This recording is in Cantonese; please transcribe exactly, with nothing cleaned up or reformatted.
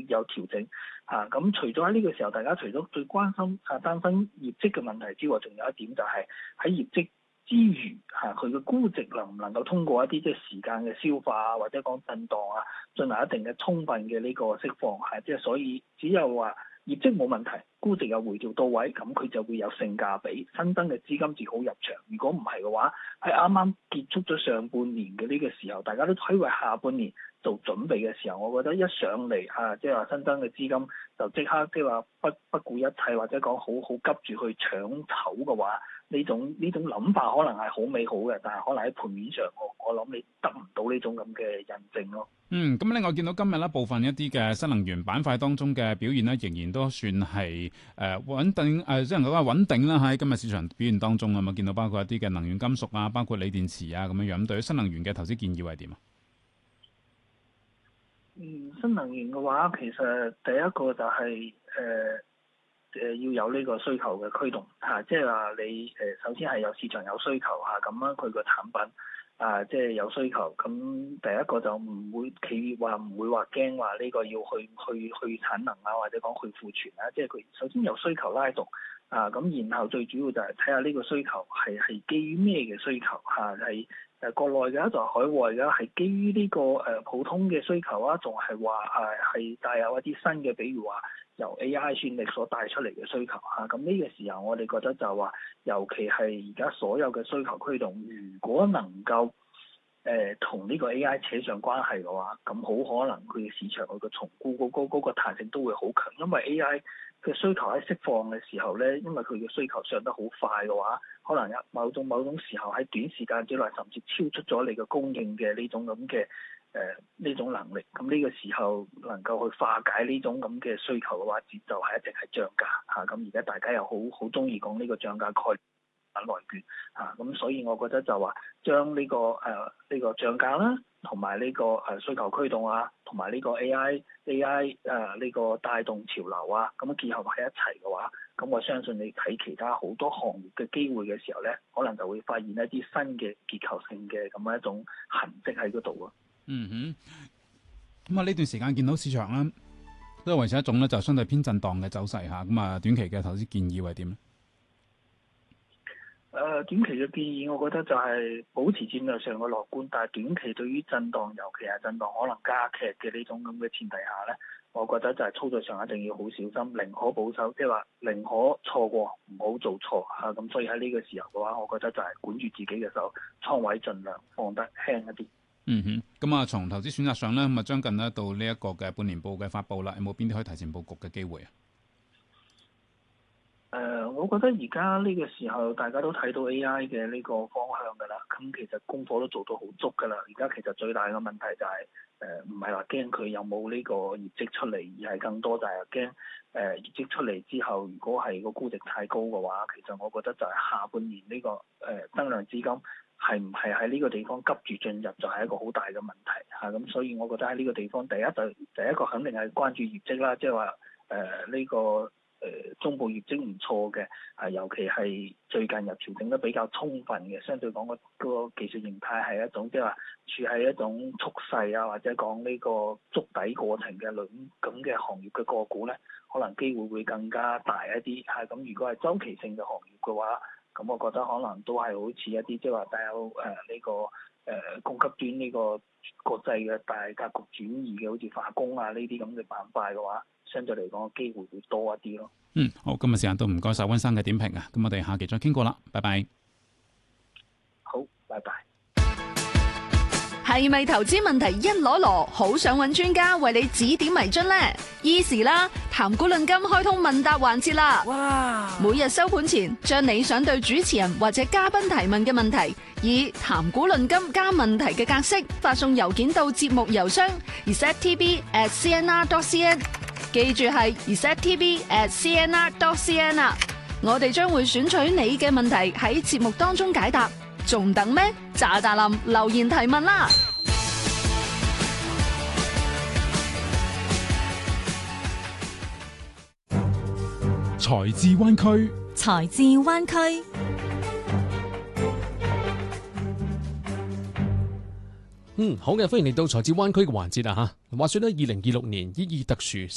有調整嚇。咁、啊、除咗喺呢個時候，大家除咗最關心啊擔心業績嘅問題之外，仲有一點就係喺業績之餘嚇，佢嘅估值能唔能夠通過一啲即係時間嘅消化啊，或者講震盪啊，進行一定嘅充分嘅呢個釋放係，即係所以只有話業績冇問題，估值又回調到位，咁佢就會有性價比，新增嘅資金至好入場。如果唔係嘅話，喺啱啱結束咗上半年嘅呢個時候，大家都推為下半年做準備嘅時候，我覺得一上嚟啊，即係話新增嘅資金就即刻即係話不不顧一切，或者講好好急住去搶籌嘅話，呢種呢種諗法可能係好美好嘅，但係可能喺盤面上，我我諗你得唔到呢種咁嘅印證咯。 嗯，咁另外見到今日咧部分一啲嘅新能源板塊當中嘅表現咧，仍然都算係誒、呃、穩定誒，即係講話穩定啦。喺今日市場表現當中啊嘛，見到包括一啲嘅能源金屬啊，包括鋰電池啊咁樣樣。咁對於新能源嘅投資建議係點啊？ 嗯，新能源嘅話，其實第一個就係誒誒要有呢個需求嘅驅動嚇、啊，即係話你誒、呃、首先係有市場有需求嚇，咁樣佢個產品。啊，即係有需求，咁第一個就唔會企業話唔會話驚話呢個要去去去產能啊，或者講去庫存啊，即係佢首先有需求拉動，啊咁然後最主要就係睇下呢個需求係係基於咩嘅需求嚇，係誒國內嘅，就係海外嘅，係基於呢個誒普通嘅需求啊，仲係話誒係帶有一啲新嘅，比如話由 A I 算力所帶出嚟嘅需求嚇，咁呢個時候我哋覺得就話，尤其係而家所有嘅需求驅動，如果能夠誒同呢個 A I 扯上關係嘅話，咁好可能佢嘅市場佢嘅重估嗰嗰嗰個彈性都會好強，因為 A I 嘅需求喺釋放嘅時候咧，因為佢嘅需求上得好快嘅話，可能有某種某種時候喺短時間之內，甚至超出咗你嘅供應嘅呢種咁嘅誒呢種能力。咁呢個時候能夠去化解呢種咁嘅需求嘅話，節奏係一定係漲價嚇。咁而家大家又好好中意講呢個漲價概念。內券啊，咁所以我覺得就話將呢個誒呢個漲價啦，同埋呢個誒需求驅動啊，同埋呢個 A I A I 誒呢個帶動潮流啊，咁樣結合喺一齊嘅話，咁我相信你睇其他好多行業嘅機會嘅時候咧，可能就會發現一啲新嘅結構性嘅咁樣一種痕跡喺嗰度咯。 嗯哼，咁啊呢段時間見到市場咧都係維持一種咧就相對偏震盪嘅走勢嚇，咁啊短期嘅投資建議係點咧？ 誒、呃、短期嘅建議，我覺得就係保持戰略上嘅樂觀，但係短期對於震盪，尤其係震盪可能加劇嘅呢種咁嘅前提下咧，我覺得就係操作上一定要好小心，寧可保守，即係話寧可錯過，唔好做錯嚇。咁、啊、所以喺呢個時候嘅話，我覺得就係管住自己嘅手，倉位盡量放得輕一啲。 嗯哼，咁啊，從投資選擇上咧，咁啊將近咧到呢一個嘅半年報嘅發布啦，有冇邊啲可以提前佈局嘅機會啊？ 誒、呃，我覺得而家呢個時候大家都睇到 A I 嘅呢個方向㗎啦，咁其實功課都做到好足㗎啦。而家其實最大嘅問題就係誒唔係話驚佢有冇呢個業績出嚟，而係更多就係驚誒業績出嚟之後，如果係個估值太高嘅話，其實我覺得就係下半年呢、這個誒、呃、增量資金係唔係喺呢個地方急住進入，就係一個好大嘅問題嚇。咁、啊、所以我覺得喺呢個地方，第一就第一個肯定係關注業績啦，即係話誒呢個。誒、呃、中部業績唔錯嘅，啊尤其係最近又調整得比較充分嘅，相對講個個技術形態係一種即係話處喺一種蓄勢啊，或者講呢個築底過程嘅類咁嘅行業嘅個股咧，可能機會會更加大一啲。係、啊、咁，如果係周期性嘅行業嘅話，咁我覺得可能都係好似一啲即係話帶有誒呢、呃這個誒、呃、供給端呢個國際嘅大格局轉移嘅，好似化工啊呢啲咁嘅板塊嘅話，相對嚟講機會會多一啲咯。 嗯，好，今日時間都唔該晒溫生嘅點評啊，咁我哋下期再傾過啦，拜拜。 好，拜拜。 係咪投資問題一籮籮，好想揾專家為你指點迷津呢？Easy 啦，談股論金開通問答環節啦！哇！每日收盤前，將你想對主持人或者嘉賓提問嘅問題，以談股論金加問題嘅格式發送郵件到節目郵箱 r s e t t v at c n r dot c n， 記住係 r s e t t v at c n r dot c n 啊！我哋將會選取你嘅問題喺節目當中解答。仲等咩？喳喳林留言提問啦！ 財智灣區， 財智灣區。 嗯，好嘅，歡迎嚟到財智灣區嘅環節啊！吓，話說咧，二零二六年意義特殊。